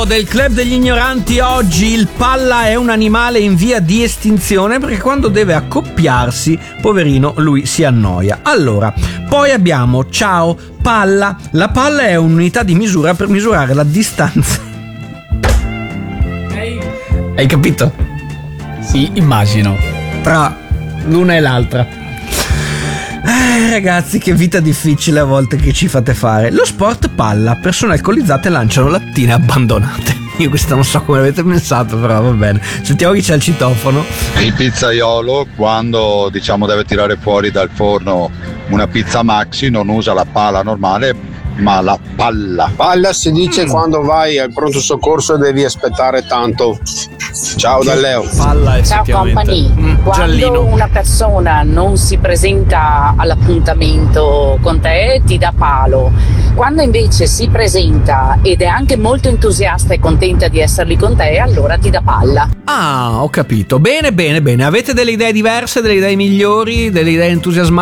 del Club degli Ignoranti oggi: il palla è un animale in via di estinzione perché quando deve accoppiarsi, poverino, lui si annoia. Allora, poi abbiamo ciao palla. La palla è un'unità di misura per misurare la distanza. Hai capito? Sì, immagino. Tra l'una e l'altra. Ragazzi, che vita difficile a volte che ci fate fare. Lo sport palla: persone alcolizzate lanciano lattine abbandonate. Io questa non so come avete pensato, però va bene. Sentiamo chi c'è al citofono. Il pizzaiolo, quando deve tirare fuori dal forno una pizza maxi, non usa la pala normale ma la palla. Palla si dice quando vai al pronto soccorso e devi aspettare tanto. Ciao da Leo. Palla, ciao company. Quando giallino. una persona non si presenta all'appuntamento con te ti dà palo. Quando invece si presenta ed è anche molto entusiasta e contenta di essere lì con te, allora ti dà palla. Ah, ho capito. Bene. Avete delle idee diverse, delle idee migliori, delle idee entusiasmanti?